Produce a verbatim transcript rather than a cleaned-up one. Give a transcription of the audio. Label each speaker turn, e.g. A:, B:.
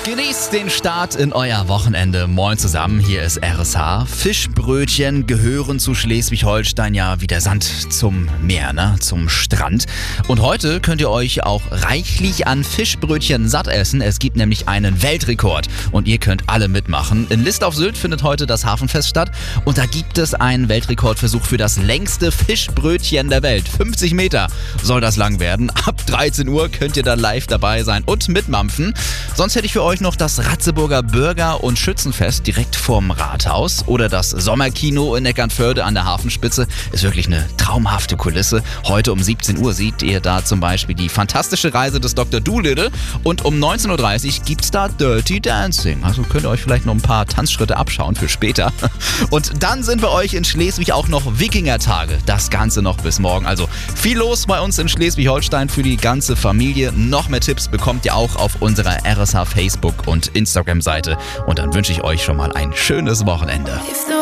A: Genießt den Start in euer Wochenende. Moin zusammen, hier ist R S H. Fischbrötchen gehören zu Schleswig-Holstein ja wie der Sand zum Meer, ne? Zum Strand. Und heute könnt ihr euch auch reichlich an Fischbrötchen satt essen. Es gibt nämlich einen Weltrekord und ihr könnt alle mitmachen. In List auf Sylt findet heute das Hafenfest statt und da gibt es einen Weltrekordversuch für das längste Fischbrötchen der Welt. fünfzig Meter soll das lang werden. Ab dreizehn Uhr könnt ihr dann live dabei sein und mitmampfen. Sonst hätte ich für euch noch das Ratzeburger Burger- und Schützenfest direkt vorm Rathaus oder das Sommerkino in Eckernförde an der Hafenspitze. Ist wirklich eine traumhafte Kulisse. Heute um siebzehn Uhr seht ihr da zum Beispiel die fantastische Reise des Doktor Dolittle und um neunzehn Uhr dreißig gibt's da Dirty Dancing. Also könnt ihr euch vielleicht noch ein paar Tanzschritte abschauen für später. Und dann sind bei euch in Schleswig auch noch Wikingertage. Das Ganze noch bis morgen. Also viel los bei uns in Schleswig-Holstein für die ganze Familie. Noch mehr Tipps bekommt ihr auch auf unserer R S H Facebook und Instagram-Seite. Und dann wünsche ich euch schon mal ein schönes Wochenende.